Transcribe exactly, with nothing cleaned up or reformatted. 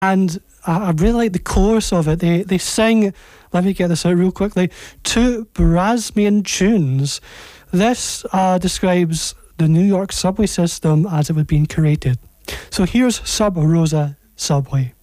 And I, I really like the chorus of it. They they sing, let me get this out real quickly, two Brasmian tunes. This uh, describes the New York subway system as it was being created. So here's Sub Rosa Subway.